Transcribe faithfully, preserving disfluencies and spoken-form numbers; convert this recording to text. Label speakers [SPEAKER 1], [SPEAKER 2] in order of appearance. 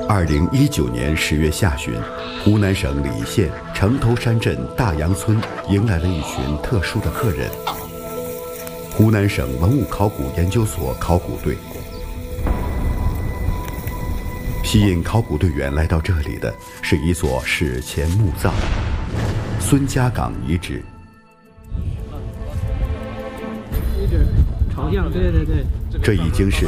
[SPEAKER 1] 二零一九年十月下旬，湖南省澧县城头山镇大杨村迎来了一群特殊的客人——湖南省文物考古研究所考古队。吸引考古队员来到这里的是一座史前墓葬——孙家岗遗址。
[SPEAKER 2] 一直朝向，对对对。
[SPEAKER 1] 这已经是